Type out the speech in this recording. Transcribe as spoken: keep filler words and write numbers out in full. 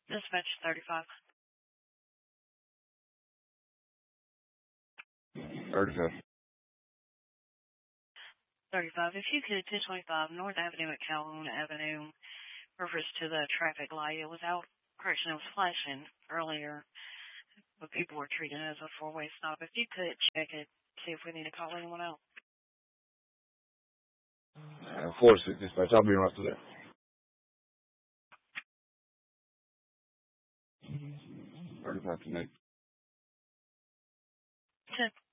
Dispatch thirty-five. thirty-five. thirty-five. If you could, ten twenty-five North Avenue at Calhoun Avenue, refers to the traffic light. It was out, correction, it was flashing earlier, but people were treating it as a four-way stop. If you could check it, see if we need to call anyone out. Uh, four six dispatch. I'll be right there. thirty-five tonight. ten